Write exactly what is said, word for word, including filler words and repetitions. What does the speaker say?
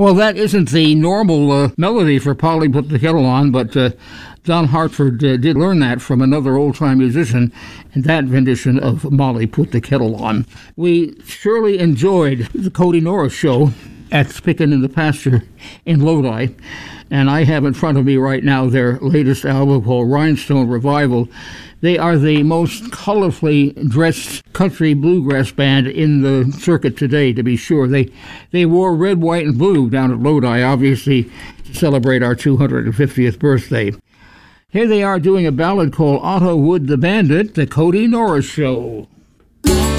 Well, that isn't the normal uh, melody for Polly Put the Kettle On, but uh, Don Hartford uh, did learn that from another old-time musician in that rendition of Molly Put the Kettle On. We surely enjoyed the Cody Norris Show at Pickin' in the Pasture in Lodi, and I have in front of me right now their latest album called Rhinestone Revival. They are the most colorfully dressed country bluegrass band in the circuit today, to be sure. They they wore red, white, and blue down at Lodi, obviously, to celebrate our two hundred fiftieth birthday. Here they are doing a ballad called Otto Wood the Bandit, the Cody Norris Show.